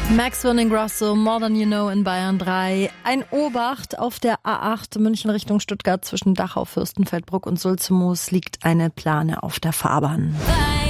Max von Ingrosso, More Than You Know in Bayern 3. Ein Obacht: auf der A8 München Richtung Stuttgart zwischen Dachau, Fürstenfeldbruck und Sulzmoos liegt eine Plane auf der Fahrbahn.